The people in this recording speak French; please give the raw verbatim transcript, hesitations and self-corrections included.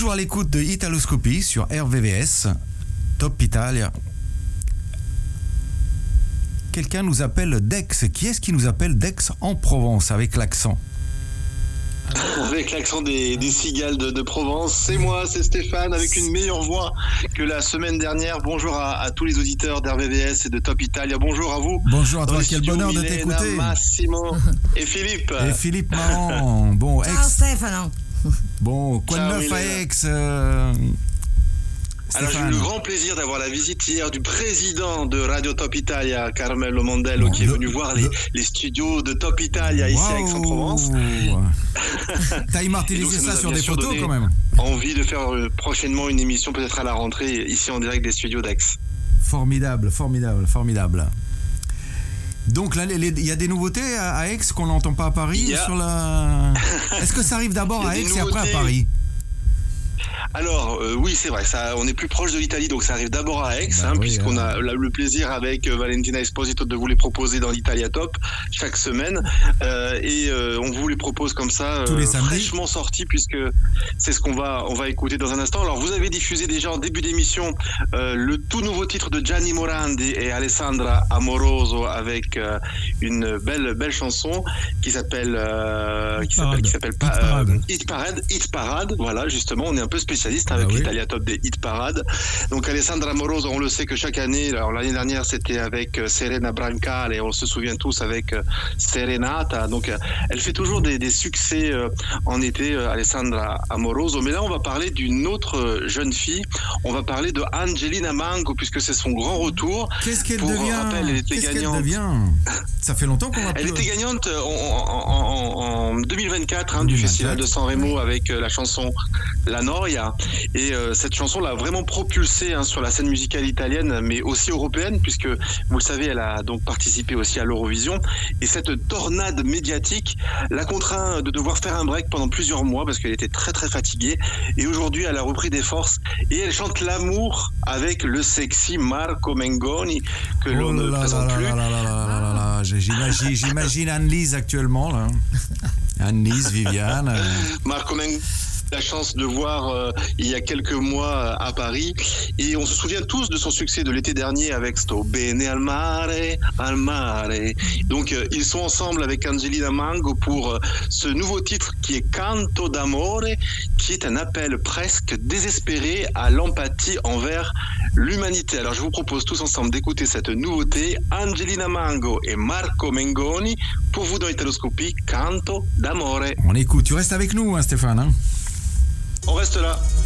Toujours à l'écoute de Italoscopie sur R V V S, Top Italia. Quelqu'un nous appelle Dex. Qui est-ce qui nous appelle Dex en Provence avec l'accent? Avec l'accent des, des cigales de, de Provence. C'est moi, c'est Stéphane, avec une meilleure voix que la semaine dernière. Bonjour à, à tous les auditeurs d'R V V S et de Top Italia. Bonjour à vous. Bonjour à toi, quel bonheur Milena, de t'écouter. Massimo et Philippe. Et Philippe Marant. Bon, Ciao ex. Stefano. Bon, quoi de Ciao, neuf à Milena. Aix euh... Alors j'ai eu le grand plaisir d'avoir la visite hier du président de Radio Top Italia, Carmelo Mondello, Bon, qui est le, venu voir le... les, les studios de Top Italia ici wow. à Aix-en-Provence. T'as immortalisé ça, ça sur des photos quand même. Envie de faire euh, prochainement une émission peut-être à la rentrée ici en direct des studios d'Aix. Formidable, formidable, formidable. Donc là, il y a des nouveautés à, à Aix qu'on n'entend pas à Paris a... sur la... Est-ce que ça arrive d'abord à Aix et après à Paris? Alors euh, oui, c'est vrai, ça, on est plus proche de l'Italie, donc ça arrive d'abord à Aix, bah hein, oui, puisqu'on hein. a le plaisir avec euh, Valentina Esposito de vous les proposer dans l'Italia Top chaque semaine, euh, et euh, on vous les propose comme ça, tous les euh, samedis, fraîchement sortis, puisque c'est ce qu'on va on va écouter dans un instant. Alors vous avez diffusé déjà en début d'émission euh, le tout nouveau titre de Gianni Morandi et Alessandra Amoroso avec euh, une belle belle chanson qui s'appelle euh, qui s'appelle qui s'appelle pas Hit Parade. Euh, Hit Parade, Hit Parade. Voilà, justement, on est un peu spécialiste avec ah oui. l'Italia Top des Hit Parade. Donc Alessandra Amoroso, on le sait que chaque année, alors l'année dernière c'était avec euh, Serena Brancale, et on se souvient tous avec euh, Serenata. Donc euh, elle fait toujours des, des succès euh, en été, euh, Alessandra Amoroso. Mais là on va parler d'une autre euh, jeune fille. On va parler de Angelina Mango, puisque c'est son grand retour. Qu'est-ce qu'elle Pour devient rappel, elle était Qu'est-ce qu'elle gagnante. devient Ça fait longtemps qu'on va Elle plus... était gagnante en, en, en, en deux mille vingt-quatre hein, du Festival de San Remo avec euh, la chanson La Noia. Et euh, cette chanson l'a vraiment propulsée hein, sur la scène musicale italienne, mais aussi européenne, puisque vous le savez, elle a donc participé aussi à l'Eurovision. Et cette tornade médiatique l'a contraint de devoir faire un break pendant plusieurs mois parce qu'elle était très très fatiguée. Et aujourd'hui, elle a repris des forces et elle chante l'amour avec le sexy Marco Mengoni que oh l'on ne là présente là plus. Là là là là là là là. J'imagine, j'imagine Anne-Lise actuellement là. Anne-Lise, Viviane. Euh... Marco Mengoni. La chance de voir euh, il y a quelques mois euh, à Paris, et on se souvient tous de son succès de l'été dernier avec Sto bene al mare, al mare. Donc euh, ils sont ensemble avec Angelina Mango pour euh, ce nouveau titre qui est Canto d'amore, qui est un appel presque désespéré à l'empathie envers l'humanité. Alors je vous propose tous ensemble d'écouter cette nouveauté, Angelina Mango et Marco Mengoni, pour vous dans Italoscopie, Canto d'amore. On écoute, tu restes avec nous hein, Stéphane hein. On reste là.